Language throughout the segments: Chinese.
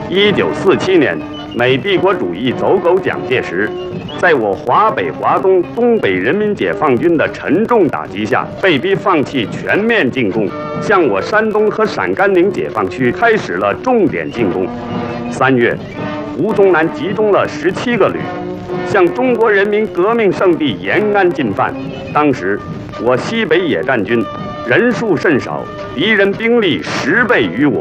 1947年，美帝国主义走狗蒋介石，在我华北、华东、东北人民解放军的沉重打击下，被逼放弃全面进攻，向我山东和陕甘宁解放区开始了重点进攻。3月，吴宗南集中了17个旅，向中国人民革命圣地延安进犯。当时，我西北野战军人数甚少，敌人兵力10倍于我。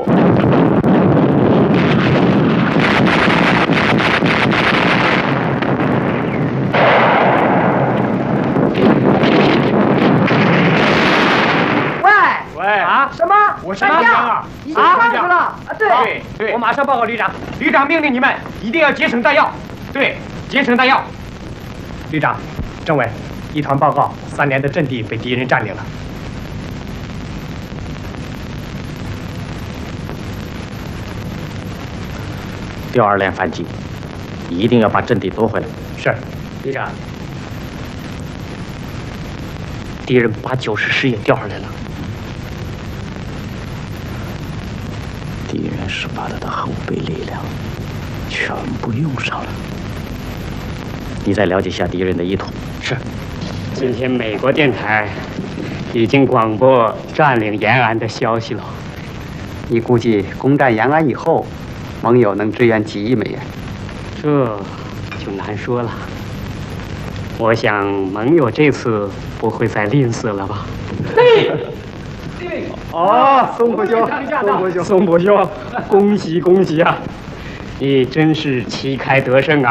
什么？ 我是班长啊！ 已经上去了啊！ 对，我马上报告旅长。旅长命令你们一定要节省弹药。对，节省弹药。旅长，政委，一团报告，3连的阵地被敌人占领了。 第2连反击，一定要把阵地夺回来。 是，旅长。 敌人把90师也调回来了。敌人是把他的后备力量全部用上了。你再了解下敌人的意图。 是。 今天美国电台已经广播占领延安的消息了。你估计攻占延安以后，盟友能支援几亿美元？这就难说了。我想盟友这次不会再吝啬了吧？哦，宋伯兄，恭喜恭喜啊！你真是旗开得胜啊！